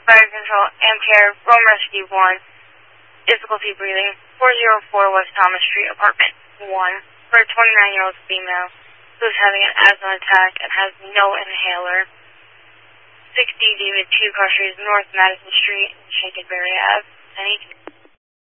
Fire Control, Amcare, Rome Rescue 1, difficulty breathing, 404 West Thomas Street, apartment 1, for a 29-year-old female who is having an asthma attack and has no inhaler. 60 David 2 Cross Street, North Madison Street, Shakenberry Ave. Any